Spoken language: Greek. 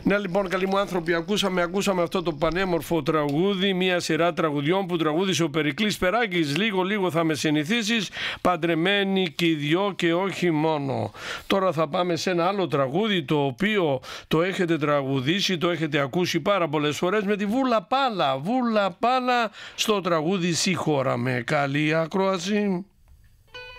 Ναι, λοιπόν, καλοί μου άνθρωποι, ακούσαμε αυτό το πανέμορφο τραγούδι, μια σειρά τραγουδιών που τραγούδισε ο Περικλής Περάκης. Λίγο θα με συνηθίσεις, παντρεμένοι και οι δυο και όχι μόνο. Τώρα θα πάμε σε ένα άλλο τραγούδι, το οποίο το έχετε τραγουδήσει, το έχετε ακούσει πάρα πολλές φορές, με τη Βούλα Πάλα στο τραγούδι «Συγχώρα με». Καλή ακρόαση.